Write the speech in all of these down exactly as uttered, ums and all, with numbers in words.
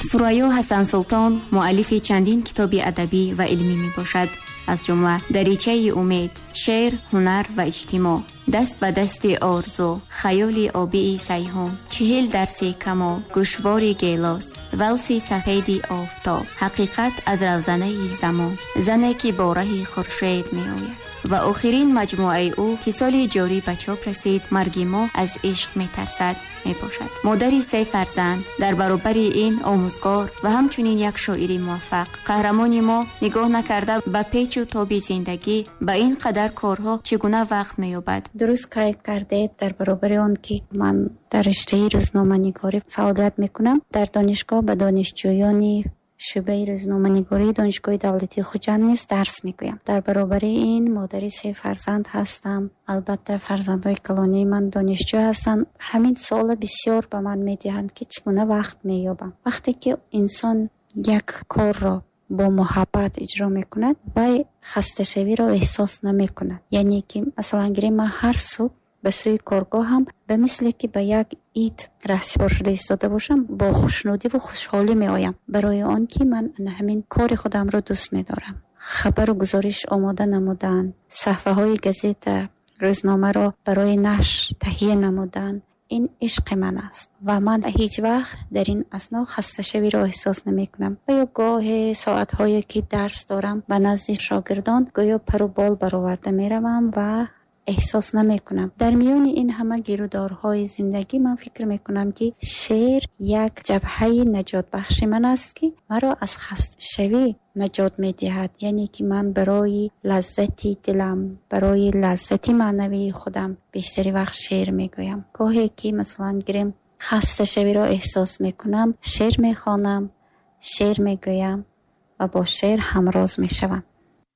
ثریا حسن سلطان مؤلف چندین کتاب ادبی و علمی می باشد، از جمله دریچه امید، شعر، هنر و اجتماع، دست به دست آرزو، خیال آبی سیحون، چهل درس کمال، گوشوار گیلاس، ولسی سفید آفتاب، حقیقت از روزنه زمان، زنی که با ره خورشید می آید و آخرین مجموعه او که سال جاری به چاپ رسید، مرگ ما از عشق می ترسد می باشد. مادری سه فرزند در برابر این آموزگار و همچنین یک شاعری موفق، قهرمان ما نگاه نکرده به پیچ و تاب زندگی، به این قدر کارها چگونه وقت می یابد؟ درست قید کرده. در برابر آن که من در رشته روزنامه‌نگاری فعالیت میکنم، در دانشگاه به دانشجویان شعبه روزنامه‌نگاری دانشگاه دولتی خوجند نیز درس میگویم. در برابر این مادری سه فرزند هستم. البته فرزندای کلانی من دانشجو هستند. همین سوال بسیار به من میدهند که چگونه وقت مییابم. وقتی که انسان یک کار را با محبت اجرا میکند و خسته شوی را احساس نمیکند. یعنی که مثلا گریم من هر صبح به سوی کارگاه هم به مثل که به یک ایت رهسپار شده ایستاده باشم، با خوشنودی و خوشحالی می آیم، برای آن که من همین کار خودم را دوست می دارم. خبر و گزارش آماده نمودن، صفحه های گزیت روزنامه را برای نشر تهیه نمودن، این عشق من است و من هیچ وقت در این اثنا خسته شوی را احساس نمی کنم. و یا گاه ساعت هایی که درس دارم به نزد شاگردان گویا پر و بال برآورده می روم و احساس نمی کنم. در میان این همه گیرودارهای زندگی من فکر می کنم که شعر یک جبهه نجات بخش من است که مرا از خسته شوی نجات می دهد. یعنی که من برای لذتی دلم، برای لذتی معنوی خودم بیشتری وقت شعر می گویم. گاهی که مثلا گریم خسته شوی را احساس می کنم، شعر می خوانم، شعر می گویم و با شعر همراز می شوم.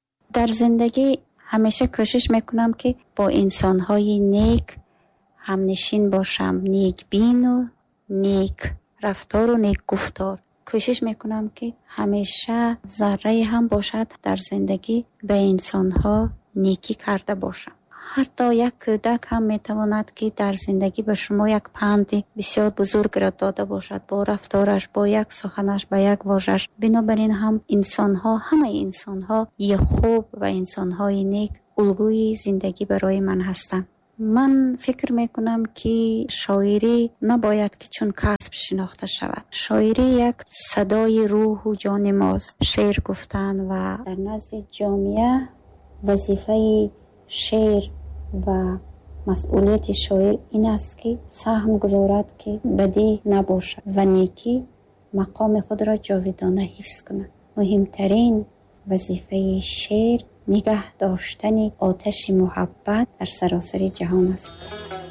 در زندگی همیشه کوشش میکنم که با انسانهای نیک همنشین باشم، نیک بین و نیک رفتار و نیک گفتار. کوشش میکنم که همیشه ذره هم باشد در زندگی به انسانها نیکی کرده باشم. حتی یک کودک هم میتواند که در زندگی به شما یک پند بسیار بزرگ را داده باشد، با رفتارش، با یک سخنش، با یک واژه‌اش. بنابراین هم انسان‌ها، همه انسان‌ها یه خوب و انسان‌های نیک الگوی زندگی برای من هستند. من فکر میکنم که شاعری نباید که چون کسب شناخته شود. شاعری یک صدای روح و جان ماست. شعر گفتن و در نزد جامعه وظیفه شعر و مسئولیت شاعر این است که سهم گذارد که بدی نباشد و نیکی مقام خود را جاودانه حفظ کند. مهمترین وظیفه شعر نگه داشتن آتش محبت در سراسر جهان است.